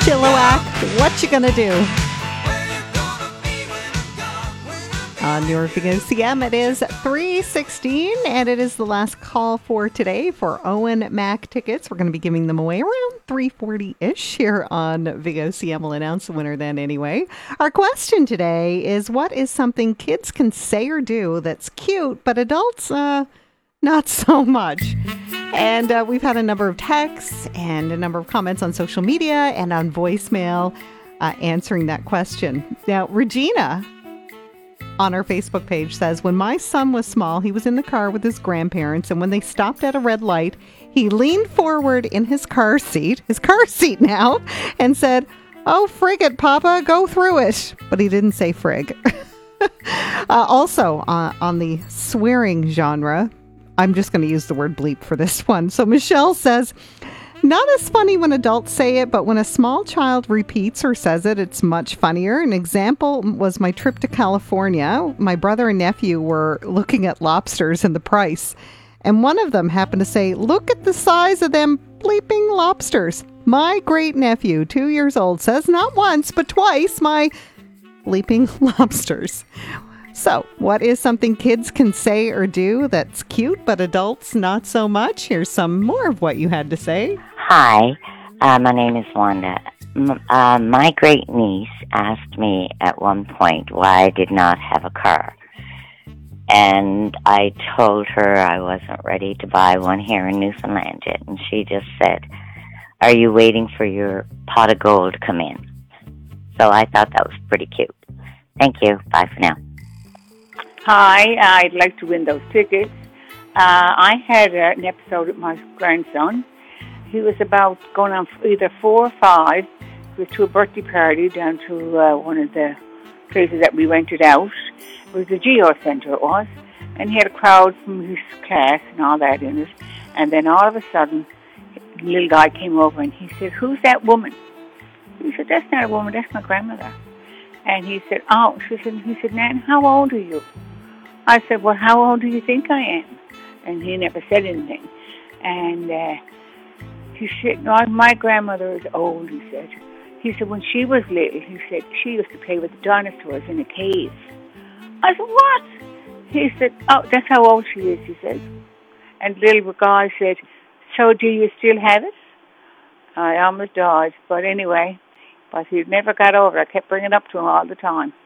Chilliwack, what you gonna do? On your Big OCM, it is 3:16, and it is the last call for today for Owen Mac tickets. We're going to be giving them away around 3:40-ish here on Big OCM. We'll announce the winner then anyway. Our question today is, what is something kids can say or do that's cute, but adults, not so much? And we've had a number of texts and a number of comments on social media and on voicemail answering that question. Now, Regina on our Facebook page says, when my son was small, he was in the car with his grandparents, and when they stopped at a red light, he leaned forward in his car seat now, and said, "Oh, frig it, Papa, go through it." But he didn't say frig. Also, on the swearing genre, I'm just going to use the word bleep for this one. So Michelle says, not as funny when adults say it, but when a small child repeats or says it, it's much funnier. An example was my trip to California. My brother and nephew were looking at lobsters and the price, and one of them happened to say, "Look at the size of them bleeping lobsters." My great nephew, 2 years old, says not once, but twice, my bleeping lobsters. So, what is something kids can say or do that's cute, but adults not so much? Here's some more of what you had to say. Hi, my name is Wanda. My great niece asked me at one point why I did not have a car. And I told her I wasn't ready to buy one here in Newfoundland yet. And she just said, "Are you waiting for your pot of gold to come in?" So I thought that was pretty cute. Thank you. Bye for now. Hi, I'd like to win those tickets. I had an episode with my grandson. He was about going on either 4 or 5. He was to a birthday party down to one of the places that we rented out. It was the Geo Centre, it was. And he had a crowd from his class and all that in it. And then all of a sudden, the little guy came over and he said, "Who's that woman?" He said, "That's not a woman, that's my grandmother." And he said, "Oh," he said, "Nan, how old are you?" I said, "Well, how old do you think I am?" And he never said anything. And he said, "No, my grandmother is old," he said. He said, "When she was little," he said, "she used to play with the dinosaurs in a cave." I said, "What?" He said, "Oh, that's how old she is," he said. And the little guy said, "So do you still have it?" I almost died. But anyway, he never got over it. I kept bringing it up to him all the time.